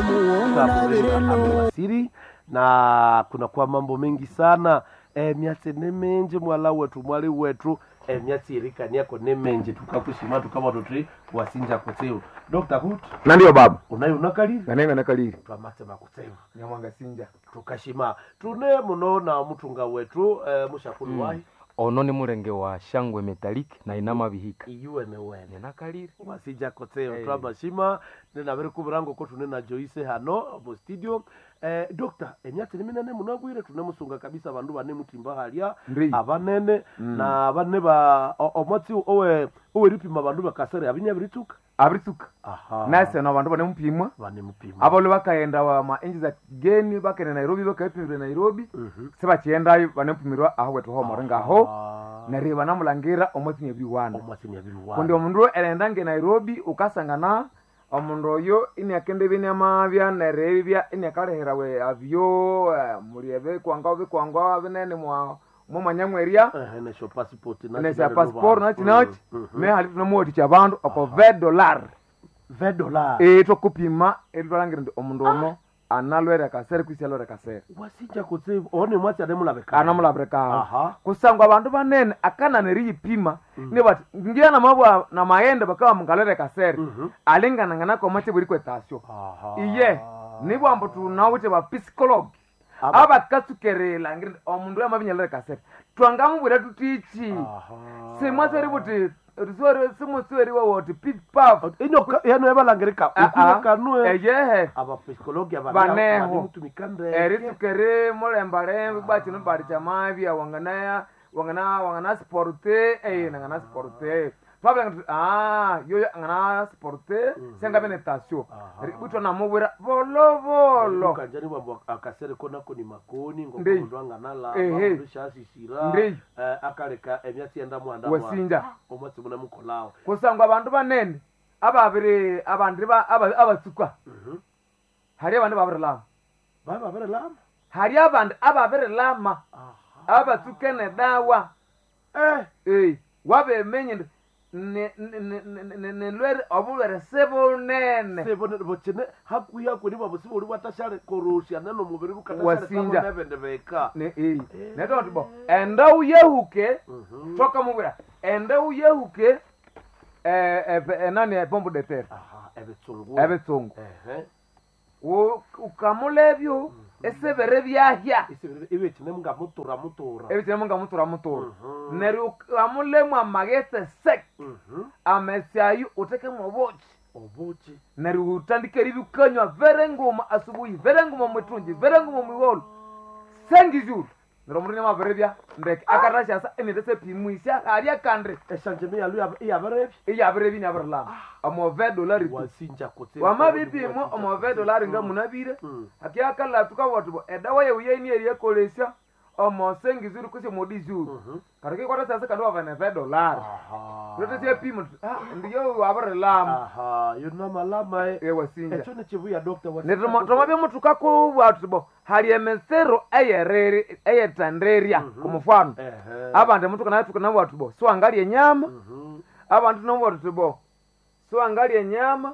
siri na kuna kwa mambo mengi sana myatse nemenje mwala wetu mwali wetu myatse irikania ko nemenje tukakushima tukaba tutri wasinja kuteo Dr. Hood na ndio baba unayo nakaliri nanenga nakaliri twamate makuteo nyamwanga sinja tukashima tune muno na mutunga wetu mushakulu wahi ono ni murenge wa shangwe metallic na inama bihika iyuwe newene nakaliri wasija koteo twabashima nena bere kuburango ko tunena Joyce hano mu studio Dr. emyatse niminene munagwire tunemusunga kabisa bandu bane mutimba halia abanene na abane ba omwatsi owe ripima bandu bakasere abinyabirituka aha nase no bandu bane mupimwa abalo bakaenda wa ma enji za geni bakene Nairobi bakapimira Nairobi sebakienda bane mupimirwa aho wetu ho morenga ho nareba namulangira omwatsi nyabirwana kundi omundu erendange Nairobi ukasangana omundu oyo inakende binyamabya nerebya inakalehera we avyo muriebe kwanga binene mwa manyamweria nesho passport na tinachi me hali tunamoti chabandu ako $20 to kupima etwalangira ndi omundu ono analwere kasere kwisalwere kasere wasija kutse one mwatsi anamulabeka kusangwa abantu banene akana neriyipima ne bati ngiya na mabwa na maende bakawa mungalwere kasere alingana ngana ko mate buri kwetasyo iye nibo ambo tunawute ba psycholog aba kasukerela ngiri omundu amabinyalwere kasere twangamubura tutichi semwatse ributi risore simusweri woti pipaf ino yano yabalangirika ukukanwe ejehe aba psychology baneho mutumikande eritukere molembalembe bachino bari chamavya wangana sporte nangana sporte Fabula yo ngana sporte senga benetasyo ributo na mubura bolo kanjani bambo akasere kona ko ni makoni ngondo nganala bishasi shira akaleka emyatsi enda mwanda wasinja omwatsi muna mukolao kusangwa abantu banene ababiri abandiba abasukwa hari abantu babiri lama hari abantu ababiri lama abatukene dawa wabe menye lwere obulwere sebonene bochene hakuya kuri babusibo uri watashare korosha nano mubiri bukatashare kama nebendebeka neto tibo enda uyehuke toka mubira enda uyehuke nani bombo de terre ebetsungu ukamulebyo esebere byahya ibetine munga mutura neri ukamulemu amagese sek amesyayu uteke mobochi neri utandikeri bikanywa verenguma asubuhi verenguma mwitunji verenguma mwiwolo sengi juru nero muri nyama verebya ndeke akarasha sa emedese pimwisha ari akandre eshanjeme yalu yaberebi na berla amo $20 wasinja kote wamabibi mo amo $20 nga munabire akiyakala tukawatu edawa ye uyeni eri ekolesha omo sengi zuru kusi modi zuru karike kwata sasa kando avana $20 rote se pimo ndiyo waberla yona malama wasinja echo ne chivu ya doctor wasinja netomabye mutukako watu bo hali emesero eyetandreria kumufano abantu mutuka na tukana watu bo so angali enyama abantu no watu bo so angali enyama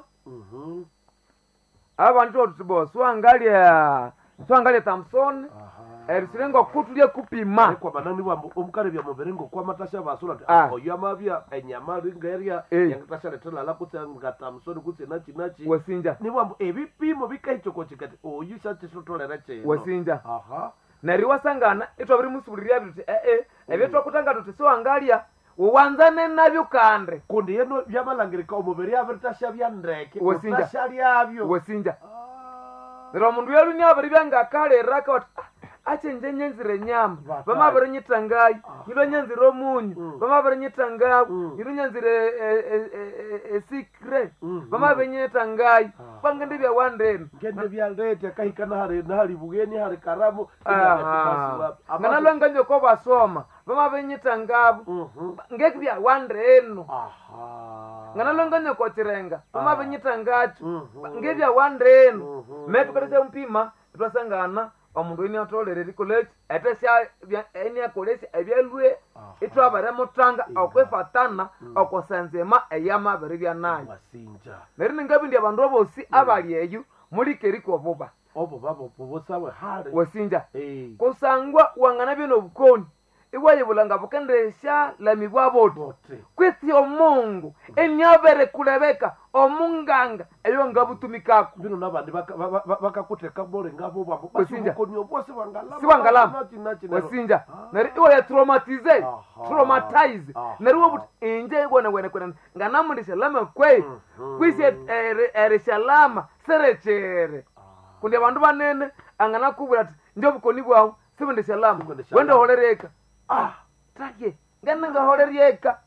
abantu watu bo so angali Thompson erisirengo kutulie kupima kwa banani wa omukare bya muberengo kwa matasha basura oyamabya enyama ringeria yangatasha letela la kutanga Thompson kutse nachi wasinja nibo ebipimo bikayichoko chikati oyusha chitolera che wasinja nari wasangana etwabiri musubuliria biti ebetwa kutanga tuti so angalia uwanzane nabyo kande kundi yeno byabalangirika omubiri abitasha byandreke wasinja lyabyo wasinja Nero mundu yalu ni abari byanga kale raka ache nzire nyama bama bari nyitangayi yilo nyanziro munyu bama bari nyitangayi yilo nyanzire secret bama bari nyitangayi bangende bya wandeni ngende bya lete kahikana hari bugeni hari karamu ngana lwanganyo ko basoma bama bari nyitangabu ngeke bya wandeno ngana lwanganyo ko tirenga bama bari nyitangachu ngebya wandeno metu kare mpima twasangana omundu ini atolere college etesha eni college ebyelwe itwabare mutanga okwefatana okosenzema eyama bere byanayo wasinja neri ngabi ndi abandu bosi abali eyu mulikeriko buba obo babo bosawe hale wasinja kusangwa wangana bino bukoni iwayibulanga bukendesha lamibwa boto kwisi omungu enyabere kulebeka omunganga eyo ngabutumikako bino nabandi bakakuteka bole ngabo babo Wasinja. bose bangalama siwangalama wasinja nari iwe ya traumatize nari wobuti inje wene nganamundisha lama kwe kwisi ereshalama serechere kundi abantu banene angana kubura ati njo bukoni bwawe sibundisha lama wende holereka take ngana ngaholereka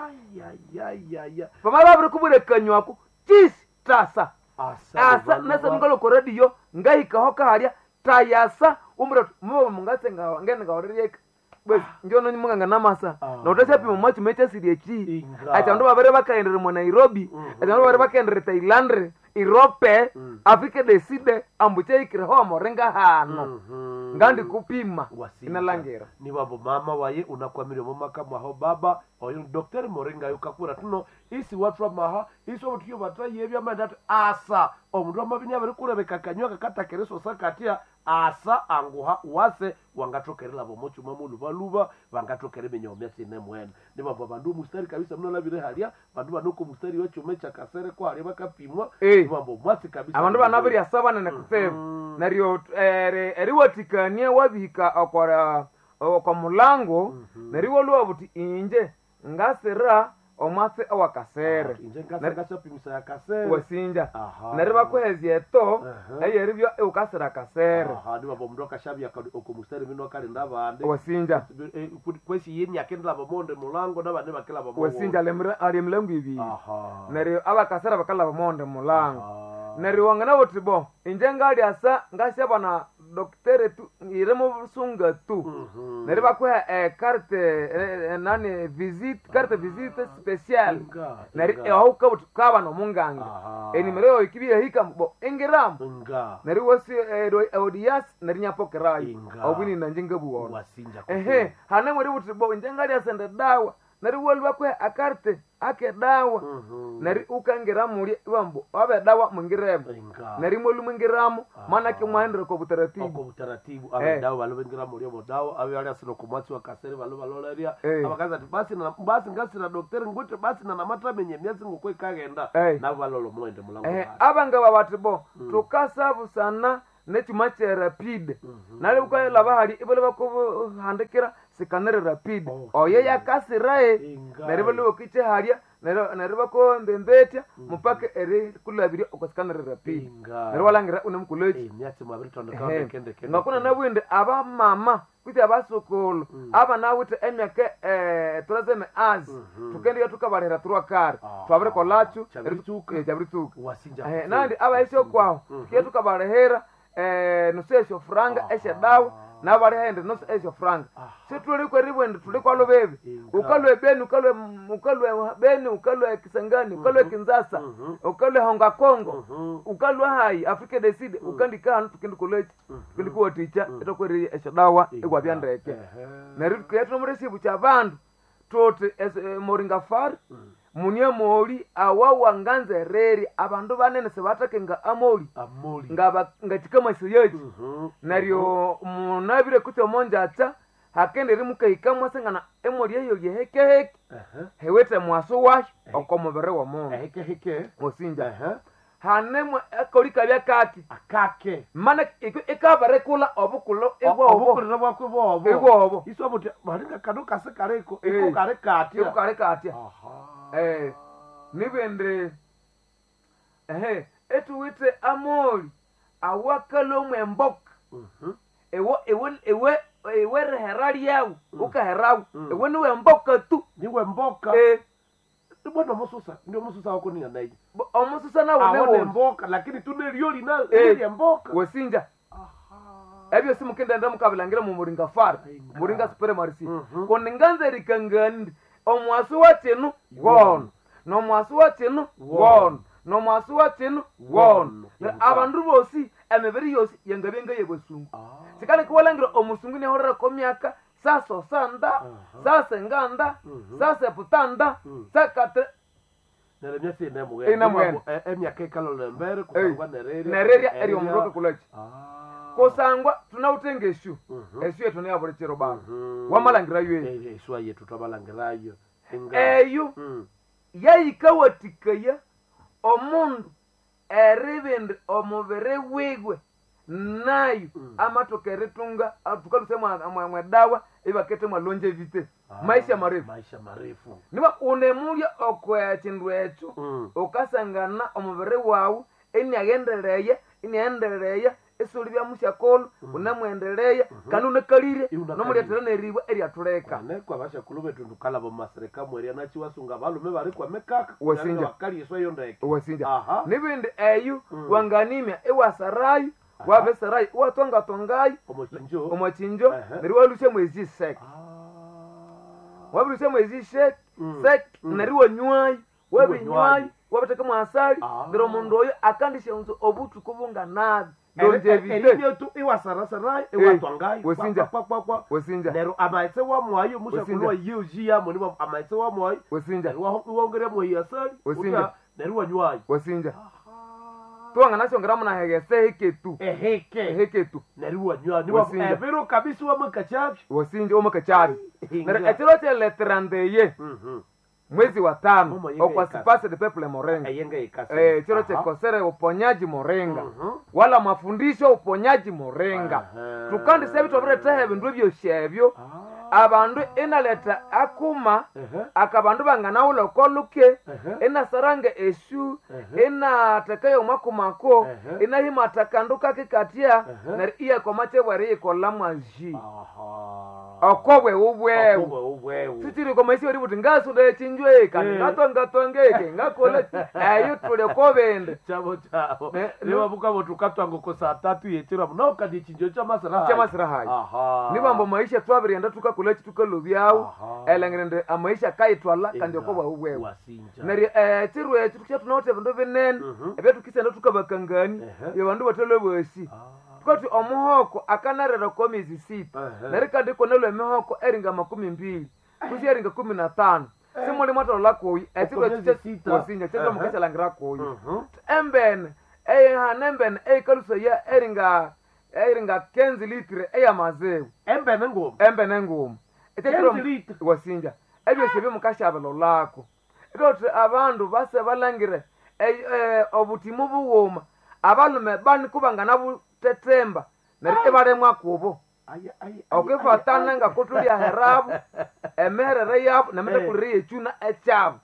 bamara babiri kubura nywako chisi tasa asa nasa ngalo ko radio ngahika hoka haria tayasa umura mubo mungase ngene ngaholereka bwe njono nyimanga namasa na utasha pimo machi mecha sirieki achando babere bakaendere mu Nairobi achando babere bakaendere Thailand Irope Afrika deside ambuche ikire ho morenga hano ngandi kupima inalangera ni babo mama waye unakwamire mu makamu aho baba oyo Dr. Moringa yukakura tuno isi watu maha isi obutiyo bataye byamanda asa omundu amabini abari kurebeka kanywa kakatakereso sakatia asa anguha wase wangatokerela bomochu mamulu baluba wangatokere benyomya sine mwene ni babo bandu mustari kabisa mno labire halia bandu banoko mustari wacho mecha kasere kwa halia bakapimwa babo mwasi kabisa abandu banabiri asaba nene kusema nario eriwatikania wabika akora kwa mulango nariwo lwabuti inje ngasera omase awakasere ngasa pimisa ya kasere wasinja nariba kwezye to eyeribyo ukasera kasere ndi babo mndoka shabi okumustari mino kali ndabande wasinja kwesi yeni yakendla bamonde mulango nabane bakela bamonde wasinja lemre ali mlango ibi nari abakasera bakala bamonde mulango nari wangana wotibo inje ngali asa ngasaba na doktere tu iremo sunga tu nari bakwa carte nani carte visite special nari hauka utukaba no munganga enimero ikibiya hika bo engeram nari wasi audias nari nyapokerai obini na njinga buona hane muri utibo inje ngali asende dawa nari wolwa kwa akarte ake dawa nari ukangeramu muri bambo abe dawa mungiremo nari molu mungiramo mana ke mwaendere ko butaratibu abe dawa balobengeramu muri bo dawa abe ali asino kumwatsi wa kasere balobaloleria abakaza basi ngasi na daktari ngote basi na namatra menye myezi ngokwe kagenda na balolo mwende mulango abanga babatibo tukasabu sana nechumache rapide nale uko labahali ibole bako handekera sikanere rapide oye yakasirae neribole okiche halia neriba ko ndembetia mupaka eri kulabiri okosikanere rapide neriwalangira unemkulechi myatsi mabiri tondoka kende ngakuna nabwinde aba mama kuti abasokolo aba nawite emyake turazeme az tukendi yatukabarera turwakara twabire kolachu chabirituka nandi aba esho kwao kietu kabarehera nusesho franga eshe dawa nabari hende nusu esho franga situli kwa ribwende tuli kwa lobebe ukalwe beni ukalwe beni ukalwe kisangani ukalwe kinzasa ukalwe honga kongo ukalwe hai Afrika deside ukandika hanu tukindi kulechi tukindi kuwa ticha ito kwa esho dawa igwa byandeke naritu kwetu muresibu cha bandu tote moringa fari munye moli awawa nganze reri abandu banene sebatakenga amoli ngatika masiyeji nario munabire kucho monja acha hakende rimuka ikamwa sengana emoli eyo yeheke hewete mwaso wash okomobere wa mono heke mosinja hanemwe akolika bya akake mana ikabare kula obukulo obukulo bwakwe bobo iso muti malinga kaduka sekareko iko kare katia nibende etuwite amoli awakalo mwemboka ewe reherali yao ukaherau ewe niwe mboka tu niwe mboka Bwana Mususa ndio Mususa wako ni nani? Mususa na wone mboka lakini tunelioli na ile mboka. Wesinja. Ebyo simu kenda ndamu kabilangira mu muringa far. Muringa supere marisi. Koninganze rikangandi. Omwasu watenu won. No mwasu watenu won. No mwasu watenu won. Abandu bosi emeberi yosi yangabenga yebosungu. Sikale kwalangira omusungu ne horera ko myaka sasa sanda sasa nganda sasa putanda sakate nere myasi Inamwene. emyaka ikalo mbere kusangwa nereri nereria eri omuroke kulachi kusangwa tunautenga eshu eshu yetu ne yabulichiro baba wamalangira ywe eshu yetu twabalangirayo eyo yayikawatikaya omundu eribindi omubere wigwe nayo amatoka eritunga tukalusema mwedawa ibakete longevity maisha marefu niba unemulya okwa chindu echo ukasangana omubere wawu eniagendereye esuli bya musyakolo unamwendeleye kandi unekalire nomulyatera neribwa eryatuleka nekwa bashakulu betu ndukalabo masereka mweria nachiwasunga balume bari kwa mekaka wasinja bakali yeso yondeke wasinja nibindi eyu wanganimya ewasarayu wabesarayu watongatongayu omochinjo neri walusya mwezi sek wabilusya mwezi sek neri wanywayu wabinywayu wabateka mwasali nero mundu oyo akandisya unzo obutuku bunganabi longevity iwasarasarayi iwatwangayi wasinja nero amaitse wa mwayo mushakulu wa yujiya muni amaitse wa mwayo wasinja wongere mwayo asali wasinja nero wanywayi wasinja tuwanga nasyongera muna heketu nero wanywayi niwa ebero kabisa wa makachabi wasinja omakachabi nero etiro cheletrandeye mwezi wa 5 okwa sipase de peple morenga chiro chekosere uponyaji morenga wala mafundisho uponyaji morenga tukandi sebi twabiretehe bindu byoshebyo abandu inaleta akuma akabandu banganaula koluke inasarange eshu inatekayo makumako inahima takanduka kikatia na iya komache bwari ikola maji okobwe ubwewu sitiri komaisi ori buti ngasude chinjwe kandi ngatongeke ngakole ayo tule kobende chabo niba bukabo tukatwango ko saa 3 yetira muno kadi chinjo chamasiraha nibambo maisha twabirenda tukakole tukalobyawo elangende amaisha kaitwala kandi okobwa ubwewu nari tirwe tukya tunote bindu binene ebetu kisenda tukabakangani yabandu batolo bosi tukati omuhoko akanarera ko miezi 6 nari kandi konelo emihoko eringa 12 kusi eringa 15 simuli mwatolola koyi etirwe wasinja tendo mukasa langira koyi embene hanembene kaluso ya eringa 15 litre mazewu embene ngumu wasinja ebyo shebe mukashabelo lako edote abandu base balangire obutimu buwoma abalume bani kubangana butetemba nerike baremwa kubo okefatana nga kutulya herabu emerere yabo namete kulire yechuna echabu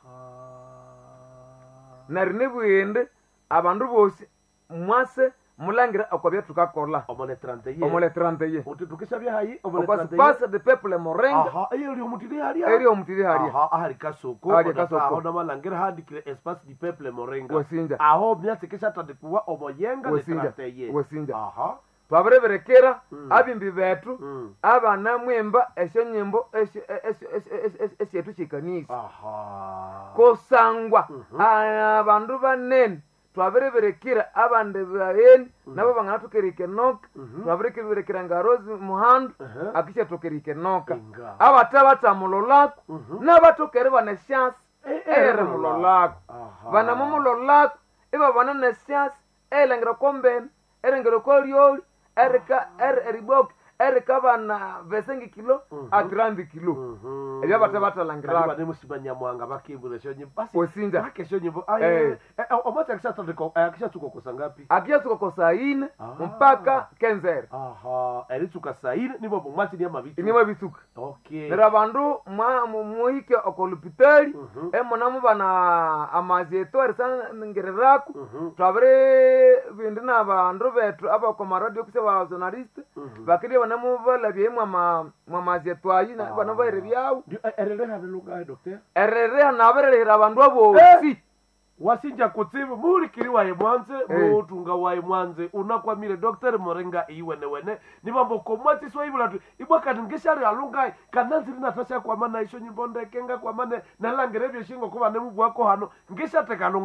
narine bwende abandu bose mwase mulangira akwabya tukakola omole 31 uti tukishabya hayi omole 31 pasa de peuple morenga eri omutiri haria ahari kasoko aho na malangira hadikire espace du peuple morenga wasinja aho myatse kishatadikuwa omoyenga wasinja twabireberekera abimbi betu abana mwemba esyo nyimbo esyetu chikanisa kosangwa abandu banene twabireberekera abande baeni nabo bangana tukerike noka twabireberekera ngarozi muhandu akisha tukerike noka abatabata mulolako nabatokere bane chance ere mulolako bana mulolako iba bana ne chance elengira kombeni erengero kolyoli eribok erikabana vesengi kilo atrambi kilo ebya batabata langira bane musibanya mwanga bakibule shonye basi wasinja akeshonye omata akishatuko kosangapi akiyatuko kosaine mpaka kenzer erituka saine nibo bomati ni amabituka nera bandu muhike okolupitali emonamo bana amazeto erisana ngereraku twabire bindi na bandu betu abakoma radio kuse ba journalist bakiri banamo balabye mwamazeto ayi na bana bayire byawo erereha beluga docteur erereha naberera abandu abosi wasinja kutsibu muri kiri wae mwanze mutunga wae mwanze unakwamire Dr. Morenga iwenewene nibambo komwati so ibula tu ibwaka ngeshari alungai kananzi natasha kwa mana isho nyimbonde kenga kwa mana nalangere byo shingo kuba nemu bwako hano ngeshateka lunga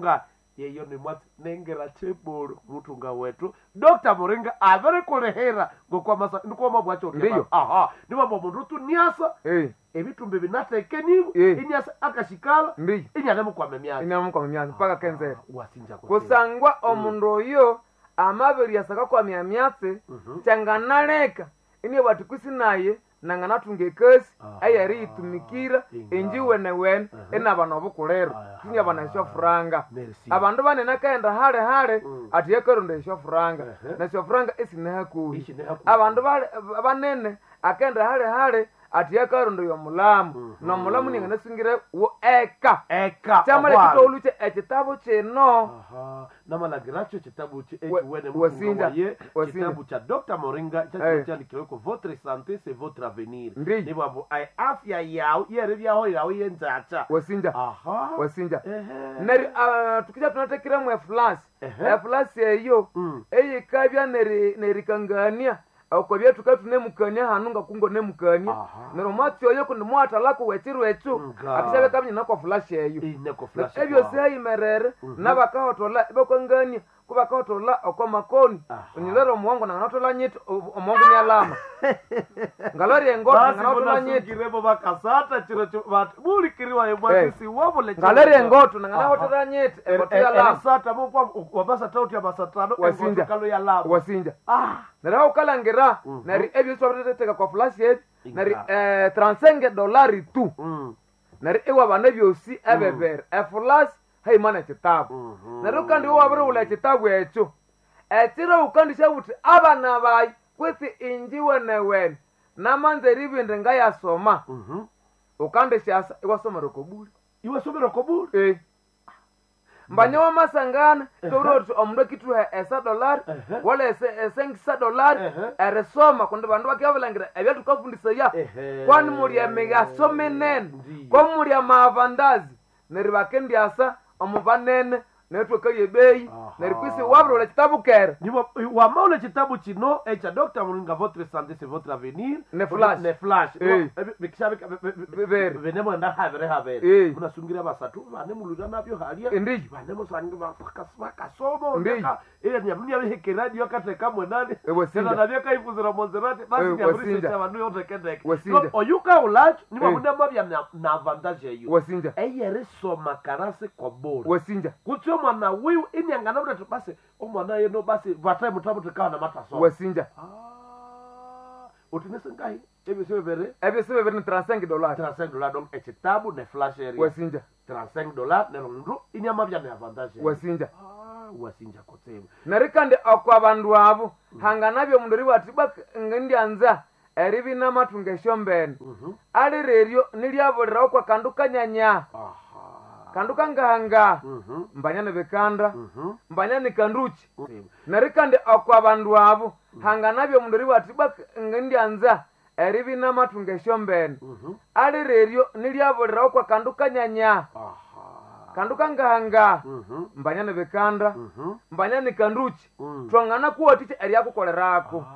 yeyo ni mwati nengera cheboro mutunga wetu Dr. Moringa avere kulehera ngokwa masa ndiko mabwacho Ndiyo. aha ni mambo mundu tuniasa ebitumbe binateke nibo inyasa akashikala inyane mukwame myaka paka kenze wasinja kusangwa omundu oyo amabiri yasaka kwa myamyatse changanaleka ini watu kusinaye nanganatunga ekasi ayari itumikira enjiwe newen ena bana obukulero kinya bana esho franga abandu banene kaenda hale ati yakaronda esho franga na esho franga esinehakuhi abandu banene akenda hale ati yakaronda yo mulamu no mulamu ningana singire wo eka chamale kitoluche ekitabo kino namalagiracho kitabu ekiwene muwasinja kitabu cha Dr. Moringa cyandikireko votre santé c'est votre avenir nibo abo afya yao yere byaho yawo yenzacha wasinja neri tukija tunatekira mu flash eyo eyikabya neri kangania ako byetu katune mukania hanunga kungo ne mukania nero matsi oyo kundi mwata lako wechiru echu akishabe kamnya nako flash eyo ebyo seyimerere nabakahotola bakongania kubakahotola okwamakoni onyilero muwango nangatola nyiti omongo ni alama ngalori engoto nangatola nyiti kirebo bakasata chiro bulikiriwa yebwatisi wabole ngalori engoto nangatola nyiti engoto ya alama sata bokwa wabasa tauti ya basatano engoto kalo ya alama wasinja nero ukalangira nari ebyo swabateteka kwa flash yetu nari $35 tu nari ewa bana byosi ebebere flash haimana kitabu nari kandi wabure ula kitabu echo etira ukandisha uti abana bayi kwisi injiwe newen namanze ribinde ngayasoma ukandisha iwasoma rokobuli mbanyo masangana torot omdo kitu $1 wala $5 eresoma kunde bandu bakyavulangira ebya tukafundisa ya kwani muri ya mega somenen kwa muri ya mavandazi neri bakendiasa omubanene netweka yebei neri kwisi wabrola kitabu kera nibo wa maule kitabu kino echa Dr. Moringa votre santé c'est votre avenir ne flash bikishabe benemo nda havere kuna sungira basatu bane mulura nabyo halia bane musangira bakasomo ndeka nyabunya bihekeraji yakate kamwe nani tena nabyo kaifuzira monzerati basi nyaburisha abantu yote kendeke oyuka ulacho nibo bunda mabya na avantage yo wasinja eyere soma karase kobora wasinja kutyo mwana wiu inyangana bute basi omwana yeno basi vataye mutabu tukana mataso wasinja utinese ngai ebyo sebere ni $35 donc ekitabu ne flash area wasinja $35 nero ndu inyama bya ne avantage wasinja wasinja kotsebo narikande akwa bandu abo hanganabyo mundori batiba ngindi anza eribi namatungesho mbene ali reryo nilyabolera kwa kandukanyanya kanduka ngahanga mbanyane bekanda mbanyane kanduchi narikande akwa bandu abo hanganabyo mundori batiba ngindi anza eribi namatungesho mbene ali reryo nilyabolera kwa kandukanyanya kanduka ngahanga mbanyane bekanda mbanyane kanduchi twangana kuwa tite eriyakukolerako